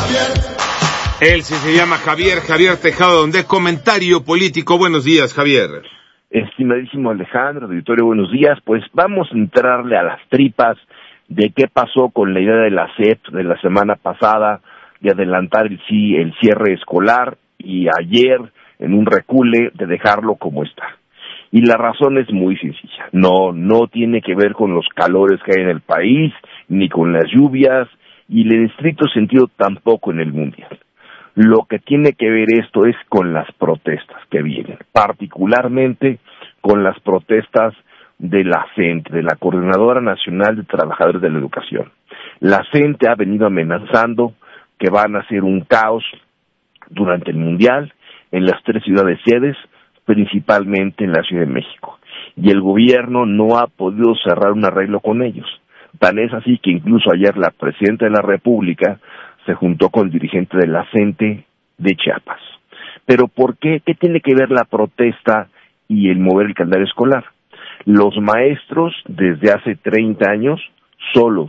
Él sí se llama Javier Tejado, donde comentario político. Buenos días, Javier. Estimadísimo Alejandro, auditorio, buenos días. Pues vamos a entrarle a las tripas de qué pasó con la idea de la SEP de la semana pasada de adelantar el cierre escolar y ayer en un recule de dejarlo como está. Y la razón es muy sencilla. No tiene que ver con los calores que hay en el país, ni con las lluvias, y en estricto sentido tampoco en el Mundial. Lo que tiene que ver esto es con las protestas que vienen, particularmente con las protestas de la CENTE, de la Coordinadora Nacional de Trabajadores de la Educación. La CENTE ha venido amenazando que van a hacer un caos durante el Mundial en las 3 ciudades sedes, principalmente en la Ciudad de México. Y el gobierno no ha podido cerrar un arreglo con ellos. Tan es así que incluso ayer la Presidenta de la República se juntó con el dirigente de la CENTE de Chiapas. Pero ¿por qué? ¿Qué tiene que ver la protesta y el mover el calendario escolar? Los maestros desde hace 30 años, solo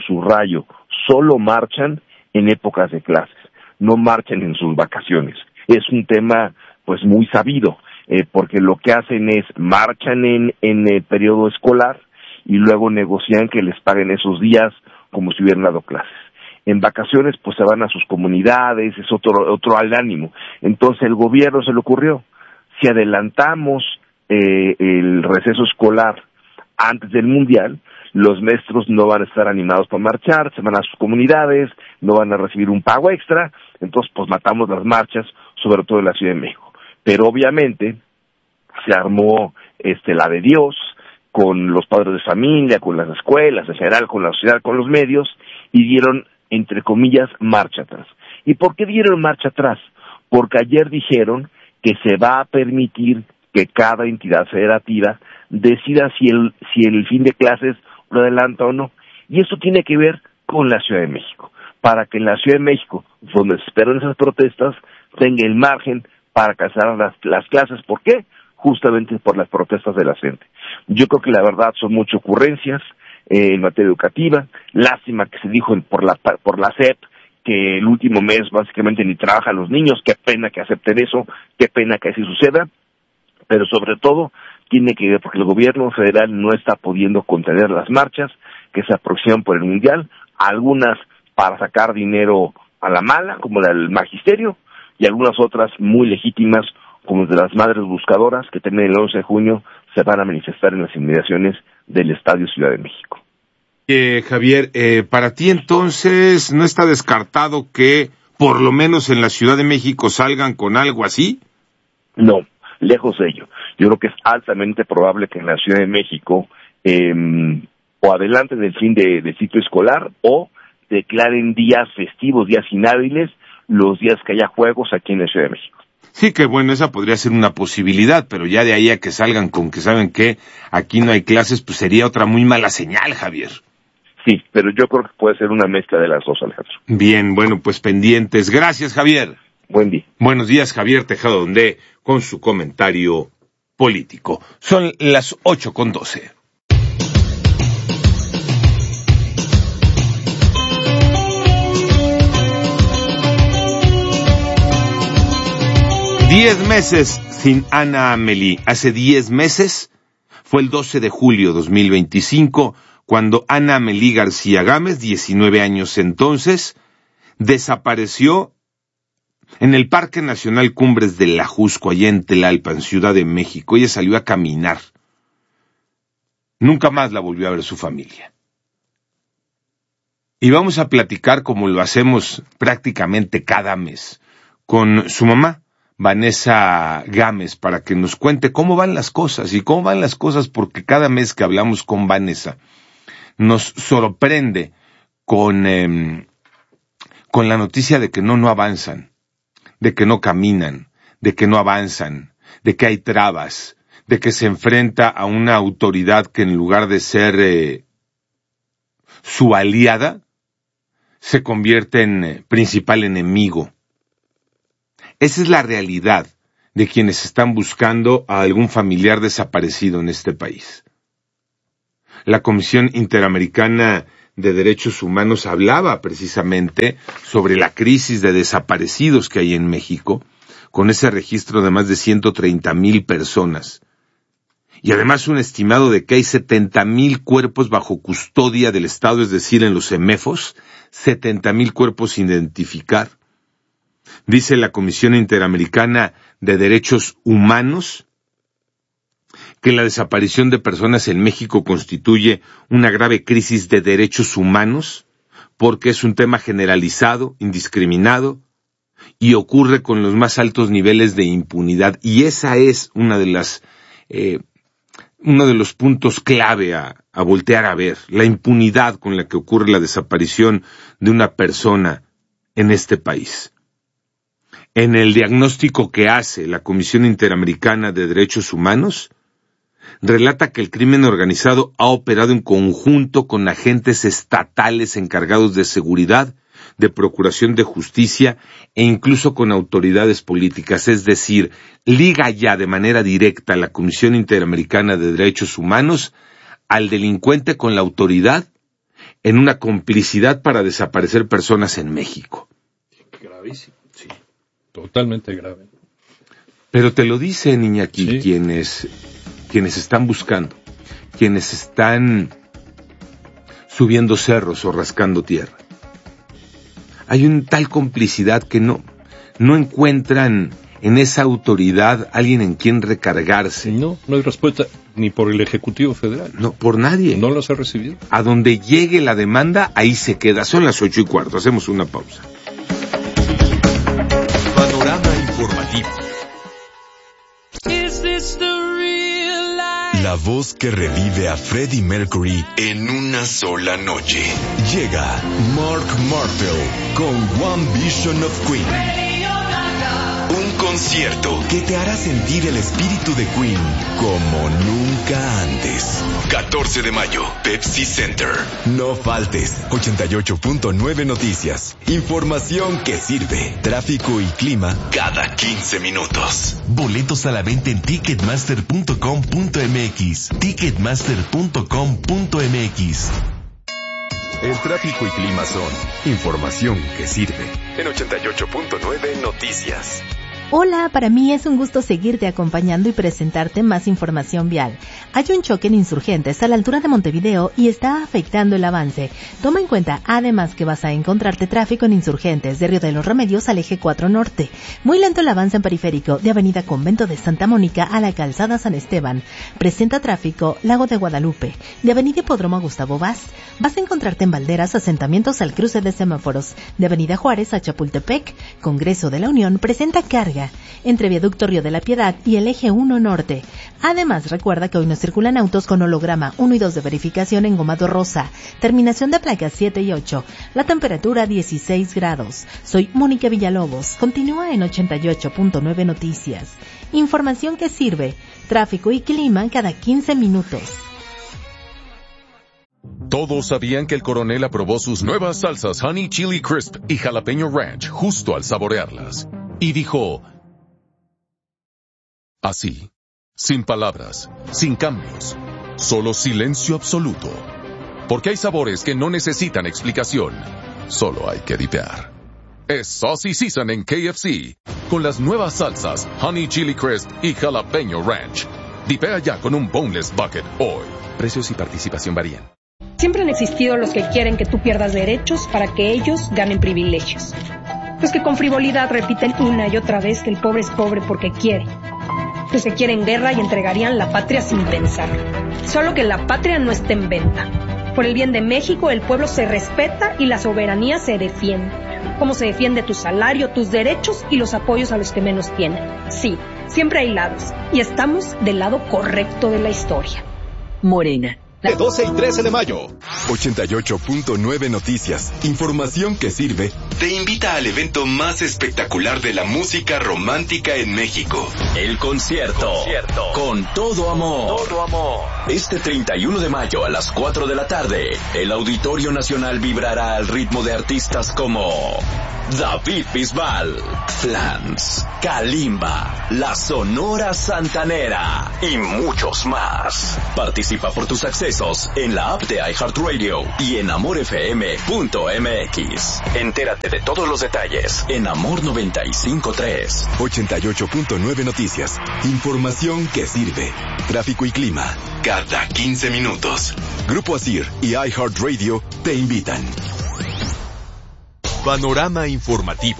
marchan en épocas de clases, no marchan en sus vacaciones. Es un tema pues muy sabido, porque lo que hacen es marchan en el periodo escolar y luego negocian que les paguen esos días como si hubieran dado clases. En vacaciones pues se van a sus comunidades, es otro al ánimo. Entonces el gobierno se le ocurrió, si adelantamos el receso escolar antes del Mundial, los maestros no van a estar animados para marchar, se van a sus comunidades, no van a recibir un pago extra, entonces pues matamos las marchas, sobre todo en la Ciudad de México. Pero obviamente se armó la de Dios, con los padres de familia, con las escuelas, en general con la sociedad, con los medios, y dieron, entre comillas, marcha atrás. ¿Y por qué dieron marcha atrás? Porque ayer dijeron que se va a permitir que cada entidad federativa decida si el fin de clases lo adelanta o no. Y eso tiene que ver con la Ciudad de México, para que en la Ciudad de México, donde se esperan esas protestas, tenga el margen para cancelar las clases. ¿Por qué? Justamente por las protestas de la gente. Yo creo que la verdad son muchas ocurrencias en materia educativa. Lástima que se dijo por la SEP que el último mes básicamente ni trabajan los niños. Qué pena que acepten eso, qué pena que así suceda, pero sobre todo tiene que ver porque el gobierno federal no está pudiendo contener las marchas que se aproximan por el Mundial, algunas para sacar dinero a la mala, como la del magisterio, y algunas otras muy legítimas, como de las madres buscadoras, que también el 11 de junio se van a manifestar en las inmediaciones del Estadio Ciudad de México. Javier, para ti entonces, ¿no está descartado que por lo menos en la Ciudad de México salgan con algo así? No, lejos de ello. Yo creo que es altamente probable que en la Ciudad de México o adelanten el fin de ciclo escolar o declaren días festivos, días inhábiles, los días que haya juegos aquí en la Ciudad de México. Sí, que bueno, esa podría ser una posibilidad, pero ya de ahí a que salgan con que saben que aquí no hay clases, pues sería otra muy mala señal, Javier. Sí, pero yo creo que puede ser una mezcla de las dos, Alejandro. Bien, bueno, pues pendientes. Gracias, Javier. Buen día. Buenos días, Javier Tejado Donde, con su comentario político. Son las 8:12. Diez meses sin Ana Amelí. Hace 10 meses, fue el 12 de julio 2025, cuando Ana Amelí García Gámez, 19 años entonces, desapareció en el Parque Nacional Cumbres del Ajusco, allá en Tlalpan, Ciudad de México. Ella salió a caminar. Nunca más la volvió a ver su familia. Y vamos a platicar, como lo hacemos prácticamente cada mes, con su mamá, Vanessa Gámez, para que nos cuente cómo van las cosas, porque cada mes que hablamos con Vanessa nos sorprende con la noticia de que no avanzan, de que no caminan, de que no avanzan, de que hay trabas, de que se enfrenta a una autoridad que en lugar de ser su aliada, se convierte en principal enemigo. Esa es la realidad de quienes están buscando a algún familiar desaparecido en este país. La Comisión Interamericana de Derechos Humanos hablaba precisamente sobre la crisis de desaparecidos que hay en México, con ese registro de más de 130,000 personas. Y además un estimado de que hay 70,000 cuerpos bajo custodia del Estado, es decir, en los CEMEFOS, 70,000 cuerpos sin identificar. Dice la Comisión Interamericana de Derechos Humanos que la desaparición de personas en México constituye una grave crisis de derechos humanos porque es un tema generalizado, indiscriminado, y ocurre con los más altos niveles de impunidad. Y esa es uno de los puntos clave a voltear a ver, la impunidad con la que ocurre la desaparición de una persona en este país. En el diagnóstico que hace la Comisión Interamericana de Derechos Humanos, relata que el crimen organizado ha operado en conjunto con agentes estatales encargados de seguridad, de procuración de justicia e incluso con autoridades políticas, es decir, liga ya de manera directa la Comisión Interamericana de Derechos Humanos al delincuente con la autoridad en una complicidad para desaparecer personas en México. Gravísimo, sí, totalmente grave. Pero te lo dicen, Iñaki, sí. quienes están buscando, quienes están subiendo cerros o rascando tierra. Hay una tal complicidad que no encuentran en esa autoridad alguien en quien recargarse. No hay respuesta ni por el Ejecutivo Federal. No, por nadie. No los ha recibido. A donde llegue la demanda, ahí se queda. Son las 8:15, hacemos una pausa. Panorama informativo. La voz que revive a Freddie Mercury en una sola noche. Llega Mark Martel con One Vision of Queen. Un concierto que te hará sentir el espíritu de Queen como nunca antes. 14 de mayo, Pepsi Center. No faltes. 88.9 Noticias. Información que sirve. Tráfico y clima cada 15 minutos. Boletos a la venta en ticketmaster.com.mx. Ticketmaster.com.mx. El tráfico y clima son información que sirve. En 88.9 Noticias. Hola, para mí es un gusto seguirte acompañando y presentarte más información vial. Hay un choque en Insurgentes a la altura de Montevideo y está afectando el avance. Toma en cuenta además que vas a encontrarte tráfico en Insurgentes de Río de los Remedios al eje 4 Norte. Muy lento el avance en Periférico de Avenida Convento de Santa Mónica a la Calzada San Esteban. Presenta tráfico Lago de Guadalupe de Avenida Hipódromo Gustavo Vaz. Vas a encontrarte en Valderas asentamientos al cruce de semáforos. De Avenida Juárez a Chapultepec, Congreso de la Unión presenta carga entre Viaducto Río de la Piedad y el eje 1 Norte. Además, recuerda que hoy no circulan autos con holograma 1 y 2 de verificación en Gomado Rosa. Terminación de placas 7 y 8. La temperatura 16 grados. Soy Mónica Villalobos. Continúa en 88.9 Noticias. Información que sirve. Tráfico y clima cada 15 minutos. Todos sabían que el coronel aprobó sus nuevas salsas Honey Chili Crisp y Jalapeño Ranch justo al saborearlas. Y dijo, así, sin palabras, sin cambios, solo silencio absoluto. Porque hay sabores que no necesitan explicación, solo hay que dipear. Es Saucy Season en KFC, con las nuevas salsas Honey Chili Crisp y Jalapeño Ranch. Dipea ya con un Boneless Bucket hoy. Precios y participación varían. Siempre han existido los que quieren que tú pierdas derechos para que ellos ganen privilegios. Los que con frivolidad repiten una y otra vez que el pobre es pobre porque quiere. Los que quieren guerra y entregarían la patria sin pensar. Solo que la patria no esté en venta. Por el bien de México, el pueblo se respeta y la soberanía se defiende. Como se defiende tu salario, tus derechos y los apoyos a los que menos tienen. Sí, siempre hay lados. Y estamos del lado correcto de la historia. Morena. De 12 y 13 de mayo. 88.9 Noticias. Información que sirve. Te invita al evento más espectacular de la música romántica en México. El concierto. Con todo amor. Este 31 de mayo a las 4 de la tarde, el Auditorio Nacional vibrará al ritmo de artistas como David Bisbal, Flans, Kalimba, La Sonora Santanera y muchos más. Participa por tus accesos en la app de iHeartRadio y en amorfm.mx. Entérate de todos los detalles en Amor 95.3. 88.9 Noticias. Información que sirve. Tráfico y clima. Cada 15 minutos. Grupo ASIR y iHeartRadio te invitan. Panorama informativo.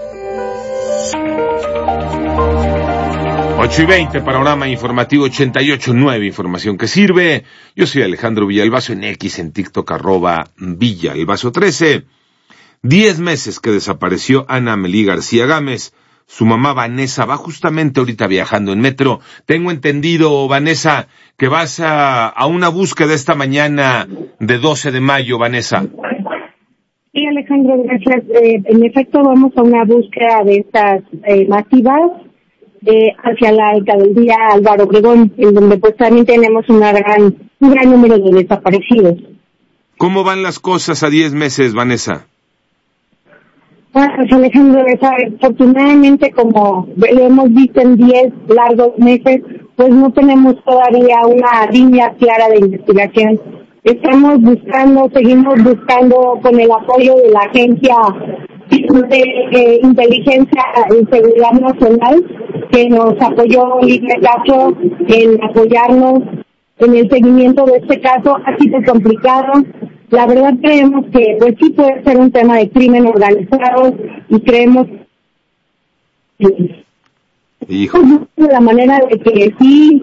8:20, panorama informativo 88.9, información que sirve. Yo soy Alejandro Villalbazo en X, en TikTok, @Villalbazo13. 10 meses que desapareció Ana Amelí García Gámez. Su mamá Vanessa va justamente ahorita viajando en metro. Tengo entendido, Vanessa, que vas a una búsqueda esta mañana de 12 de mayo, Vanessa. Sí, Alejandro, gracias. En efecto, vamos a una búsqueda de estas masivas hacia la alcaldía Álvaro Obregón, en donde pues también tenemos un gran número de desaparecidos. ¿Cómo van las cosas a 10 meses, Vanessa? Bueno, pues Alejandro, afortunadamente, como lo hemos visto en 10 largos meses, pues no tenemos todavía una línea clara de investigación. Seguimos buscando con el apoyo de la Agencia de Inteligencia y Seguridad Nacional, que nos apoyó libre caso en apoyarnos en el seguimiento de este caso. Ha sido complicado. La verdad creemos que pues sí puede ser un tema de crimen organizado y creemos la manera de que sí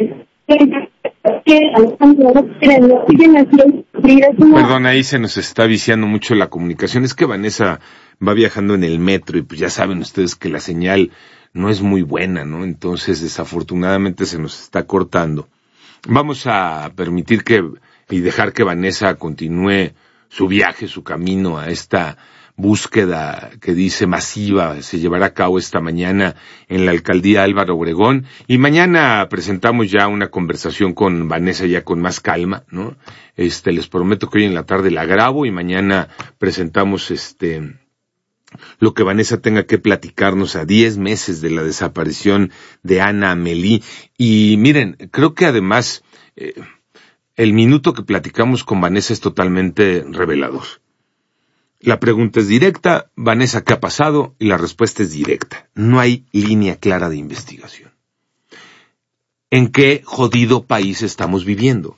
Perdón, ahí se nos está viciando mucho la comunicación. Es que Vanessa va viajando en el metro y pues ya saben ustedes que la señal no es muy buena, ¿no? Entonces, desafortunadamente se nos está cortando. Vamos a permitir y dejar que Vanessa continúe su viaje, su camino a esta búsqueda que dice masiva, se llevará a cabo esta mañana en la alcaldía Álvaro Obregón, y mañana presentamos ya una conversación con Vanessa ya con más calma, ¿no? Les prometo que hoy en la tarde la grabo y mañana presentamos lo que Vanessa tenga que platicarnos a 10 meses de la desaparición de Ana Amelí. Y miren, creo que además el minuto que platicamos con Vanessa es totalmente revelador. La pregunta es directa, Vanessa, ¿qué ha pasado? Y la respuesta es directa. No hay línea clara de investigación. ¿En qué jodido país estamos viviendo?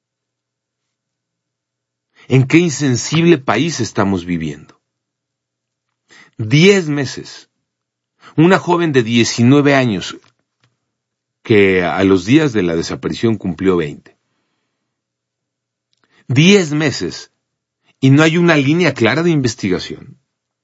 ¿En qué insensible país estamos viviendo? 10 meses. Una joven de 19 años que a los días de la desaparición cumplió 20. 10 meses. Y no hay una línea clara de investigación.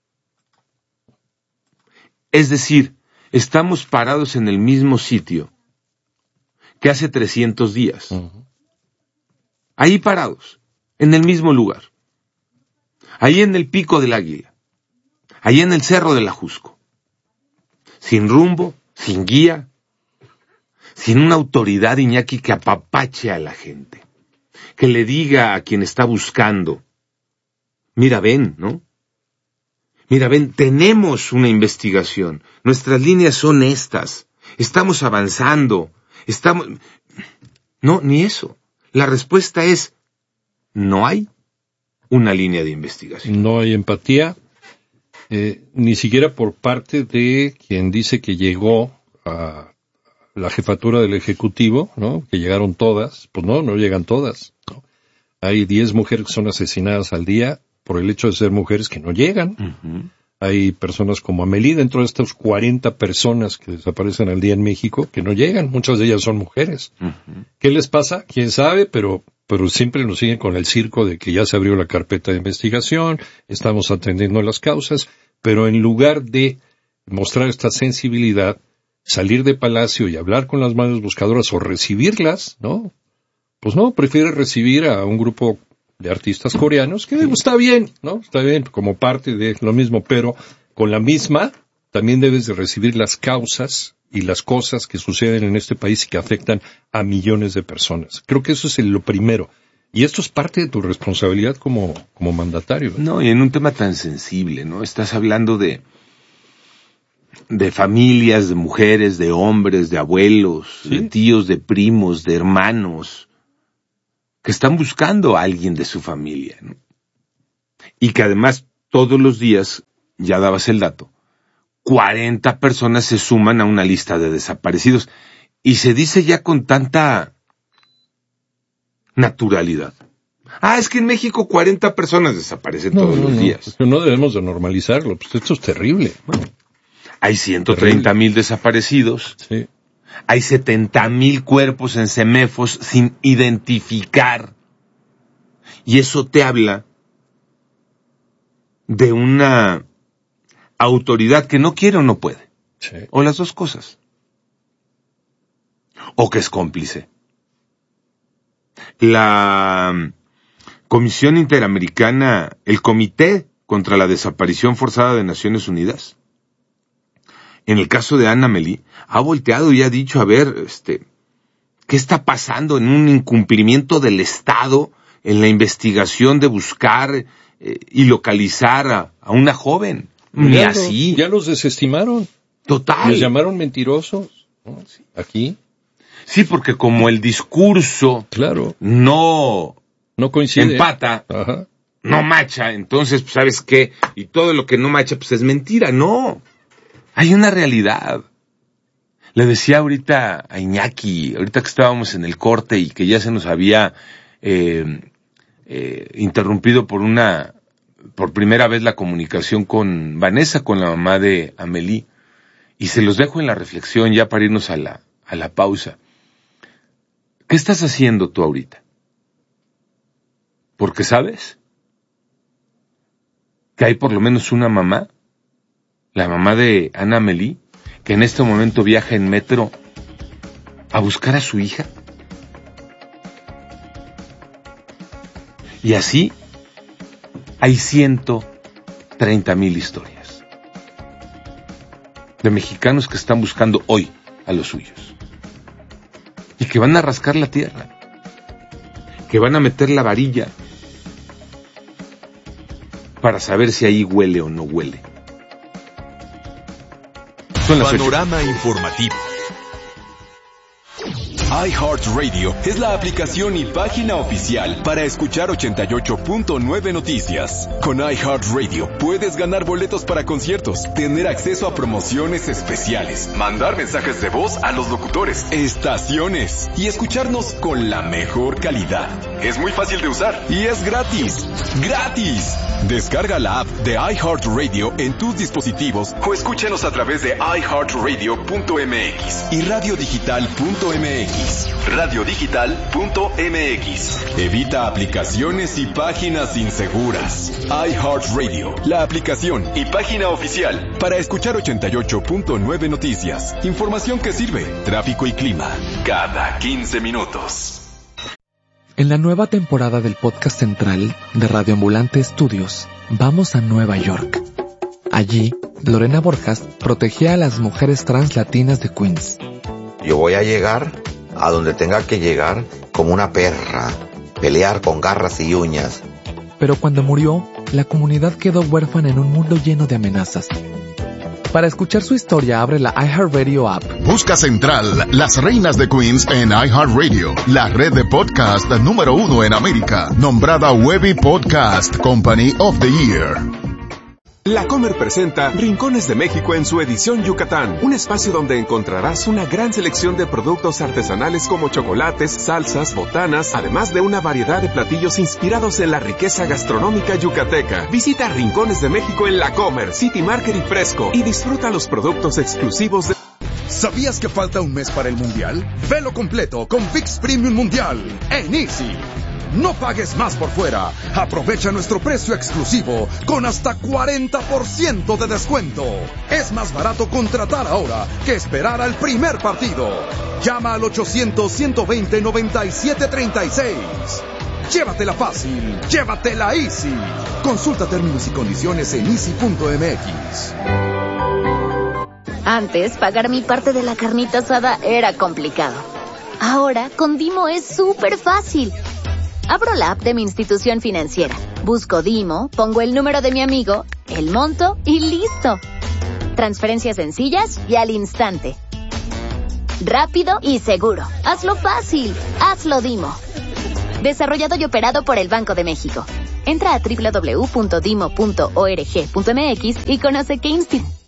Es decir, estamos parados en el mismo sitio que hace 300 días. Uh-huh. Ahí parados, en el mismo lugar. Ahí en el Pico del Águila. Ahí en el Cerro del Ajusco. Sin rumbo, sin guía, sin una autoridad, Iñaki, que apapache a la gente. Que le diga a quien está buscando: mira, ven, ¿no? Mira, ven, tenemos una investigación. Nuestras líneas son estas. Estamos avanzando. No, ni eso. La respuesta es: no hay una línea de investigación. No hay empatía, ni siquiera por parte de quien dice que llegó a la jefatura del Ejecutivo, ¿no? Que llegaron todas. Pues no llegan todas, ¿no? Hay 10 mujeres que son asesinadas al día por el hecho de ser mujeres que no llegan. Uh-huh. Hay personas como Amelí, dentro de estas 40 personas que desaparecen al día en México, que no llegan. Muchas de ellas son mujeres. Uh-huh. ¿Qué les pasa? ¿Quién sabe? Pero siempre nos siguen con el circo de que ya se abrió la carpeta de investigación, estamos atendiendo las causas, pero en lugar de mostrar esta sensibilidad, salir de Palacio y hablar con las madres buscadoras o recibirlas, ¿no? Pues no, prefiere recibir a un grupo de artistas coreanos, que está bien, ¿no? Está bien, como parte de lo mismo, pero con la misma también debes de recibir las causas y las cosas que suceden en este país y que afectan a millones de personas. Creo que eso es lo primero. Y esto es parte de tu responsabilidad como mandatario. No, y en un tema tan sensible, ¿no? Estás hablando de familias, de mujeres, de hombres, de abuelos, ¿Sí? de tíos, de primos, de hermanos, que están buscando a alguien de su familia, ¿no? Y que además todos los días, ya dabas el dato, 40 personas se suman a una lista de desaparecidos. Y se dice ya con tanta naturalidad. Es que en México 40 personas desaparecen todos los días. No debemos de normalizarlo, pues esto es terrible. Hay 130,000 desaparecidos. Sí. Hay 70,000 cuerpos en CEMEFOS sin identificar. Y eso te habla de una autoridad que no quiere o no puede. Sí. O las dos cosas. O que es cómplice. La Comisión Interamericana, el Comité contra la Desaparición Forzada de Naciones Unidas, en el caso de Anna Melí, ha volteado y ha dicho, a ver, ¿qué está pasando en un incumplimiento del Estado en la investigación de buscar y localizar a una joven? Ni así. Ya los desestimaron. Total. Les llamaron mentirosos, ¿no? Aquí. Sí, porque como el discurso no coincide, empata, ajá, no macha, entonces, pues, ¿sabes qué? Y todo lo que no macha, pues es mentira. No, hay una realidad. Le decía ahorita a Iñaki, ahorita que estábamos en el corte y que ya se nos había interrumpido por primera vez la comunicación con Vanessa, con la mamá de Amelie, y se los dejo en la reflexión ya para irnos a la pausa. ¿Qué estás haciendo tú ahorita? Porque sabes que hay por lo menos una mamá, la mamá de Anna Melí, que en este momento viaja en metro a buscar a su hija. Y así hay 130,000 historias de mexicanos que están buscando hoy a los suyos. Y que van a rascar la tierra, que van a meter la varilla para saber si ahí huele o no huele. Panorama informativo. iHeartRadio es la aplicación y página oficial para escuchar 88.9 Noticias. Con iHeartRadio puedes ganar boletos para conciertos, tener acceso a promociones especiales, mandar mensajes de voz a los locutores, estaciones y escucharnos con la mejor calidad. Es muy fácil de usar y es gratis. ¡Gratis! Descarga la app de iHeartRadio en tus dispositivos o escúchanos a través de iHeartRadio.mx y radiodigital.mx. Radiodigital.mx. Evita aplicaciones y páginas inseguras. iHeartRadio, la aplicación y página oficial para escuchar 88.9 Noticias. Información que sirve, tráfico y clima, cada 15 minutos. En la nueva temporada del podcast central de Radio Ambulante Studios, vamos a Nueva York. Allí, Lorena Borjas protegía a las mujeres trans latinas de Queens. Yo voy a llegar a donde tenga que llegar como una perra, pelear con garras y uñas. Pero cuando murió, la comunidad quedó huérfana en un mundo lleno de amenazas. Para escuchar su historia, abre la iHeartRadio app. Busca Central, las reinas de Queens en iHeartRadio, la red de podcast número 1 en América, nombrada Webby Podcast Company of the Year. La Comer presenta Rincones de México en su edición Yucatán, un espacio donde encontrarás una gran selección de productos artesanales como chocolates, salsas, botanas, además de una variedad de platillos inspirados en la riqueza gastronómica yucateca. Visita Rincones de México en La Comer, City Market y Fresco y disfruta los productos exclusivos de... ¿Sabías que falta un mes para el Mundial? Velo completo con ViX Premium Mundial en Easy. No pagues más por fuera. Aprovecha nuestro precio exclusivo con hasta 40% de descuento. Es más barato contratar ahora que esperar al primer partido. Llama al 800-120-9736. Llévatela fácil, llévatela Easy. Consulta términos y condiciones en easy.mx. Antes, pagar mi parte de la carnita asada era complicado. Ahora, con Dimo es súper fácil. Abro la app de mi institución financiera, busco Dimo, pongo el número de mi amigo, el monto y listo. Transferencias sencillas y al instante. Rápido y seguro. Hazlo fácil. Hazlo Dimo. Desarrollado y operado por el Banco de México. Entra a www.dimo.org.mx y conoce qué institución.